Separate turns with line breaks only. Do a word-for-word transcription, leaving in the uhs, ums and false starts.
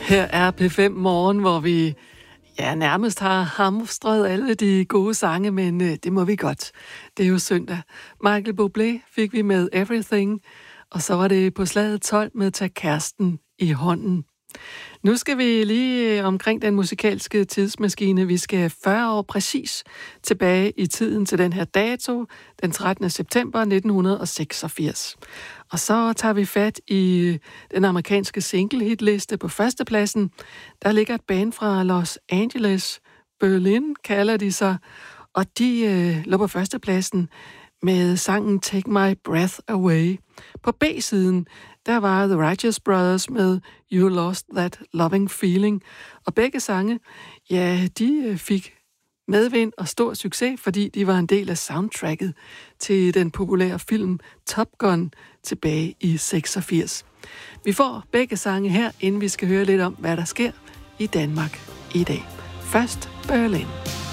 Her er P fem Morgen, hvor vi ja, nærmest har hamstret alle de gode sange, men øh, det må vi godt. Det er jo søndag. Michael Bublé fik vi med Everything, og så var det på slaget tolv med Tag kæresten i hånden. Nu skal vi lige omkring den musikalske tidsmaskine. Vi skal fyrre år præcis tilbage i tiden til den her dato, den trettende september nitten seksogfirs. Og så tager vi fat i den amerikanske single-hitliste på førstepladsen. Der ligger et band fra Los Angeles, Berlin kalder de sig, og de øh, lå på førstepladsen med sangen Take My Breath Away. På B-siden, der var The Righteous Brothers med You Lost That Loving Feeling. Og begge sange, ja, de fik medvind og stor succes, fordi de var en del af soundtracket til den populære film Top Gun tilbage i seksogfirs. Vi får begge sange her, inden vi skal høre lidt om, hvad der sker i Danmark i dag. Først Berlin.